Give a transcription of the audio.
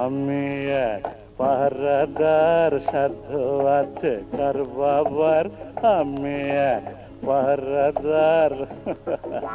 আমি এক পাহারাদার, সাধ্য আছে কার বাবার, আমি এক পাহারাদার।